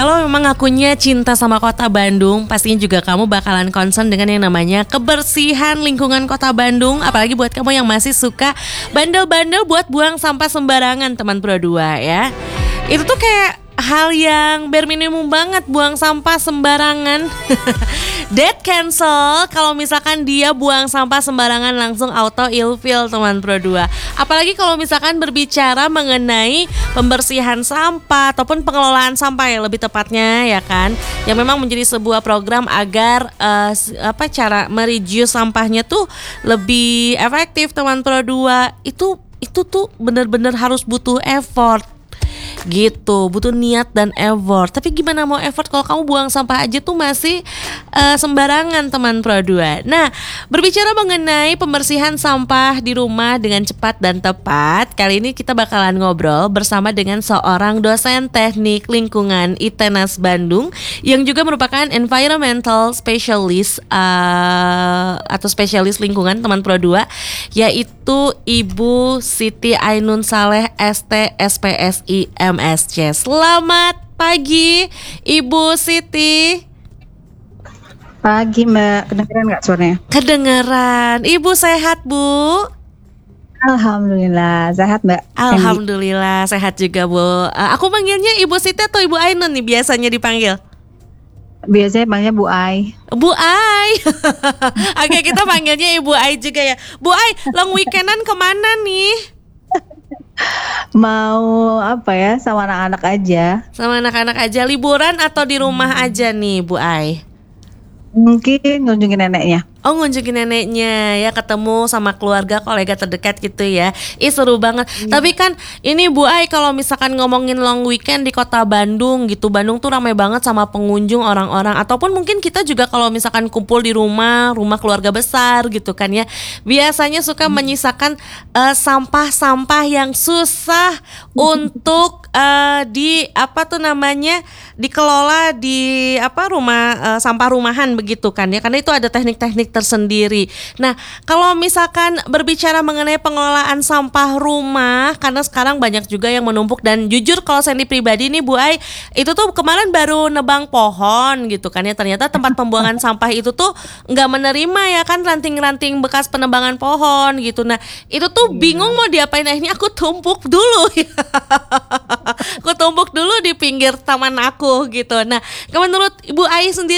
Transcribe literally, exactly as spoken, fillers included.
Kalau memang ngakunya cinta sama kota Bandung, pastinya juga kamu bakalan concern dengan yang namanya kebersihan lingkungan kota Bandung. Apalagi buat kamu yang masih suka bandel-bandel buat buang sampah sembarangan, teman Pro dua ya. Itu tuh kayak hal yang bare minimum banget, buang sampah sembarangan. Dead cancel kalau misalkan dia buang sampah sembarangan, langsung auto ilfil, teman Pro dua. Apalagi kalau misalkan berbicara mengenai pembersihan sampah ataupun pengelolaan sampah ya lebih tepatnya ya kan, yang memang menjadi sebuah program agar uh, apa cara mereduce sampahnya tuh lebih efektif, teman Pro dua. Itu itu tuh benar-benar harus butuh effort gitu, butuh niat dan effort. Tapi gimana mau effort kalau kamu buang sampah aja tuh masih uh, sembarangan, teman Pro dua. Nah, berbicara mengenai pembersihan sampah di rumah dengan cepat dan tepat, kali ini kita bakalan ngobrol bersama dengan seorang dosen teknik lingkungan I T E N A S Bandung yang juga merupakan environmental specialist uh, atau spesialis lingkungan, teman Pro dua, yaitu Ibu Siti Ainun Saleh S T S P S I M S C. Selamat pagi Ibu Siti. Pagi Mbak, kedengeran nggak suaranya? Kedengeran. Ibu sehat Bu? Alhamdulillah sehat Mbak. Alhamdulillah sehat juga Bu. uh, Aku manggilnya Ibu Siti atau Ibu Ainun nih biasanya dipanggil? Biasanya panggilnya Bu Ai. Bu Ai. Oke, kita panggilnya Ibu Ai juga ya. Bu Ai, long weekendan kemana nih? Mau apa ya, sama anak-anak aja. Sama anak-anak aja, liburan atau di rumah aja nih Bu Ai? Mungkin ngunjungin neneknya. Oh, ngunjungin neneknya ya, ketemu sama keluarga, kolega terdekat gitu ya. Ih, seru banget. Hmm. Tapi kan ini Bu Ai, kalau misalkan ngomongin long weekend di kota Bandung gitu, Bandung tuh ramai banget sama pengunjung orang-orang. Ataupun mungkin kita juga kalau misalkan kumpul di rumah, rumah keluarga besar gitu kan ya, biasanya suka hmm. menyisakan uh, sampah-sampah yang susah untuk uh, di apa tuh namanya dikelola di apa rumah uh, sampah rumahan begitu kan ya. Karena itu ada teknik-teknik tersendiri. Nah, kalau misalkan berbicara mengenai pengelolaan sampah rumah, karena sekarang banyak juga yang menumpuk, dan jujur kalau Sandy pribadi nih Bu Ai, itu tuh kemarin baru nebang pohon gitu kan ya, ternyata tempat pembuangan sampah itu tuh nggak menerima ya kan ranting-ranting bekas penebangan pohon gitu. Nah, itu tuh bingung mau diapain, akhirnya aku tumpuk dulu. Aku tumpuk dulu di pinggir taman aku gitu. Nah, menurut Ibu Ai sendiri